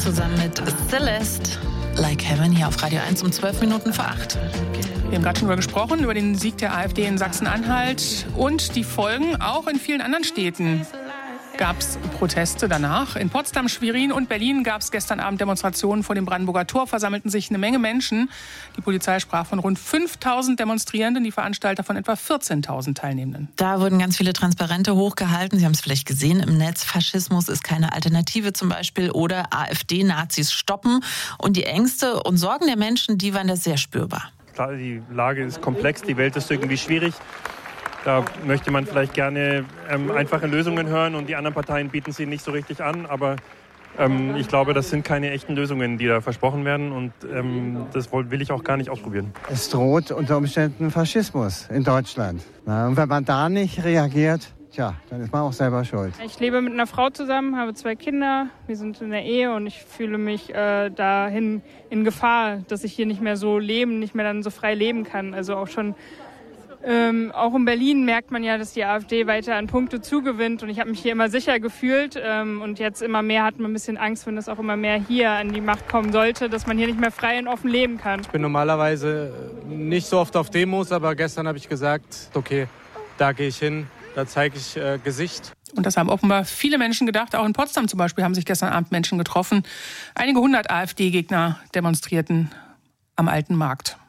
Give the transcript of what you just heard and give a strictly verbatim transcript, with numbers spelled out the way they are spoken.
zusammen mit Celeste, Like Heaven, hier auf Radio eins um zwölf Minuten vor acht. Wir haben gerade schon darüber gesprochen, über den Sieg der AfD in Sachsen-Anhalt und die Folgen. Auch in vielen anderen Städten gab es Proteste danach. In Potsdam, Schwerin und Berlin gab es gestern Abend Demonstrationen vor dem Brandenburger Tor. Versammelten sich eine Menge Menschen. Die Polizei sprach von rund fünftausend Demonstrierenden, die Veranstalter von etwa vierzehntausend Teilnehmenden. Da wurden ganz viele Transparente hochgehalten. Sie haben es vielleicht gesehen im Netz. Faschismus ist keine Alternative zum Beispiel. Oder AfD-Nazis stoppen. Und die Ängste und Sorgen der Menschen, die waren da sehr spürbar. Klar, die Lage ist komplex, die Welt ist irgendwie schwierig. Da möchte man vielleicht gerne ähm, einfache Lösungen hören und die anderen Parteien bieten sie nicht so richtig an. Aber ähm, ich glaube, das sind keine echten Lösungen, die da versprochen werden und ähm, das will ich auch gar nicht ausprobieren. Es droht unter Umständen Faschismus in Deutschland. Na, und wenn man da nicht reagiert, tja, dann ist man auch selber schuld. Ich lebe mit einer Frau zusammen, habe zwei Kinder, wir sind in der Ehe und ich fühle mich äh, dahin in Gefahr, dass ich hier nicht mehr so leben, nicht mehr dann so frei leben kann. Also auch schon Ähm, auch in Berlin merkt man ja, dass die AfD weiter an Punkte zugewinnt und ich habe mich hier immer sicher gefühlt ähm, und jetzt immer mehr hat man ein bisschen Angst, wenn das auch immer mehr hier an die Macht kommen sollte, dass man hier nicht mehr frei und offen leben kann. Ich bin normalerweise nicht so oft auf Demos, aber gestern habe ich gesagt, okay, da gehe ich hin, da zeige ich äh, Gesicht. Und das haben offenbar viele Menschen gedacht. Auch in Potsdam zum Beispiel haben sich gestern Abend Menschen getroffen. Einige hundert AfD-Gegner demonstrierten am Alten Markt.